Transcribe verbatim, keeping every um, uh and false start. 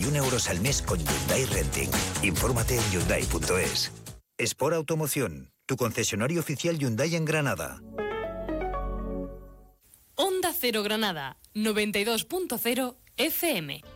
un euros al mes con Hyundai Renting. Infórmate en Hyundai punto es. Sport Automoción, tu concesionario oficial Hyundai en Granada. Onda Cero Granada, noventa y dos punto cero F M.